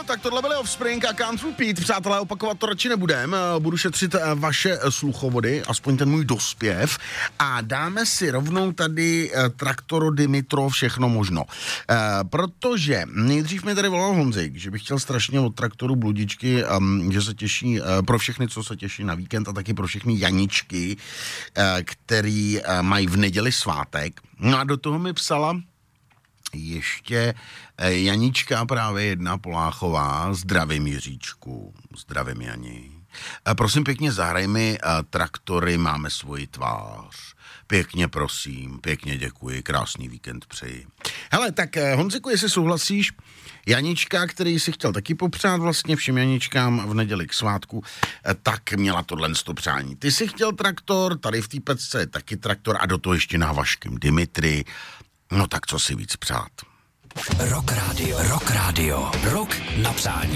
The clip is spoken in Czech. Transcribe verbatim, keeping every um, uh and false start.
tak tohle byly Offspring a Can't Repeat. Přátelé, opakovat to radši nebudem. Budu šetřit vaše sluchovody, aspoň ten můj dospěv. A dáme si rovnou tady Traktoro Dimitro všechno možno. Protože nejdřív mi tady volal Honzik, že bych chtěl strašně od Traktoru bludičky, že se těší pro všechny, co se těší na víkend a taky pro všechny Janičky, který mají v neděli svátek. No a do toho mi psala ještě Janička, právě jedna Poláchová. Zdravím Jiříčku, zdravím Jani. Prosím pěkně, zahraj mi Traktory, máme svoji tvář. Pěkně prosím, pěkně děkuji, krásný víkend přeji. Hele, tak Honziku, jestli souhlasíš, Janička, který si chtěl taky popřát vlastně všem Janičkám v neděli k svátku, tak měla tohle sto přání. Ty si chtěl Traktor, tady v té pecce je taky Traktor a do toho ještě návažkem Dimitry. No tak co si víc přát? Rock Radio, Rock Radio, Rock na přání.